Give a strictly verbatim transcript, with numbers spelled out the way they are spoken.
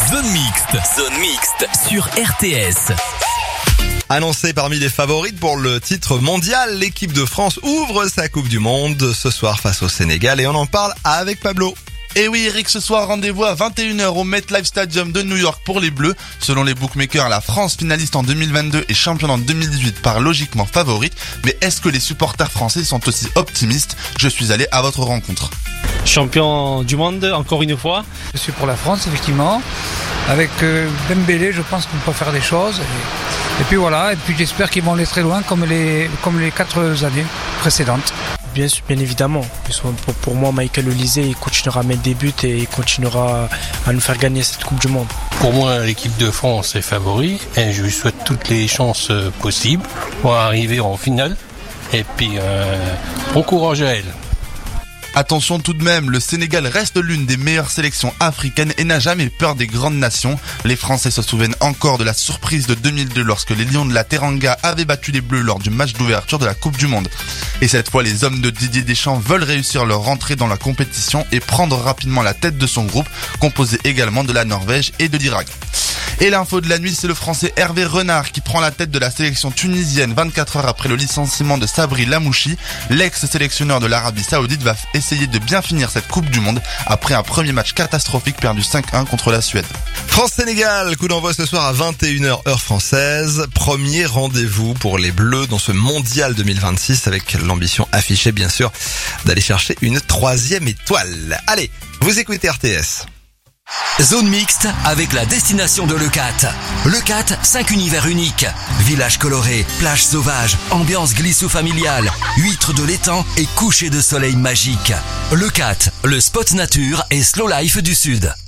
Zone mixte, zone mixte sur R T S. Annoncé parmi les favorites pour le titre mondial, l'équipe de France ouvre sa Coupe du Monde ce soir face au Sénégal et on en parle avec Pablo. Et oui Eric, ce soir rendez-vous à vingt et une heures au MetLife Stadium de New York pour les Bleus. Selon les bookmakers, la France, finaliste en deux mille vingt-deux et championne en deux mille dix-huit, part logiquement favorite. Mais est-ce que les supporters français sont aussi optimistes? Je suis allé à votre rencontre. Champion du monde, encore une fois. Je suis pour la France, effectivement. Avec euh, Dembélé, je pense qu'on peut faire des choses. Et, et puis voilà, et puis j'espère qu'ils vont aller très loin comme les, comme les quatre années précédentes. Bien sûr, bien évidemment. Pour, pour moi, Michael Olise, il continuera à mettre des buts et il continuera à nous faire gagner cette Coupe du Monde. Pour moi, l'équipe de France est favori et je lui souhaite toutes les chances possibles pour arriver en finale. Et puis, euh, bon courage à elle. Attention tout de même, le Sénégal reste l'une des meilleures sélections africaines et n'a jamais peur des grandes nations. Les Français se souviennent encore de la surprise de deux mille deux lorsque les Lions de la Teranga avaient battu les Bleus lors du match d'ouverture de la Coupe du Monde. Et cette fois, les hommes de Didier Deschamps veulent réussir leur entrée dans la compétition et prendre rapidement la tête de son groupe, composé également de la Norvège et de l'Irak. Et l'info de la nuit, c'est le Français Hervé Renard qui prend la tête de la sélection tunisienne vingt-quatre heures après le licenciement de Sabri Lamouchi. L'ex-sélectionneur de l'Arabie Saoudite va essayer de bien finir cette Coupe du Monde après un premier match catastrophique perdu cinq un contre la Suède. France-Sénégal, coup d'envoi ce soir à vingt et une heures heure française. Premier rendez-vous pour les Bleus dans ce mondial deux mille vingt-six avec l'ambition affichée bien sûr d'aller chercher une troisième étoile. Allez, vous écoutez R T S. Zone mixte avec la destination de Leucate. Leucate, cinq univers uniques. Village coloré, plage sauvage, ambiance glissou familiale, huîtres de l'étang et coucher de soleil magique. Leucate, le spot nature et slow life du Sud.